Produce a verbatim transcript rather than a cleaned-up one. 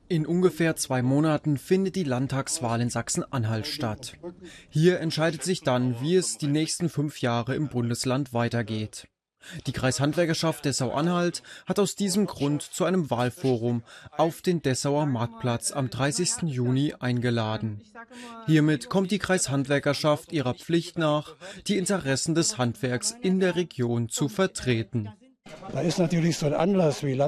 In ungefähr zwei Monaten findet die Landtagswahl in Sachsen-Anhalt statt. Hier entscheidet sich dann, wie es die nächsten fünf Jahre im Bundesland weitergeht. Die Kreishandwerkerschaft Dessau-Anhalt hat aus diesem Grund zu einem Wahlforum auf den Dessauer Marktplatz am dreißigsten Juni eingeladen. Hiermit kommt die Kreishandwerkerschaft ihrer Pflicht nach, die Interessen des Handwerks in der Region zu vertreten. Da ist natürlich so ein Anlass wie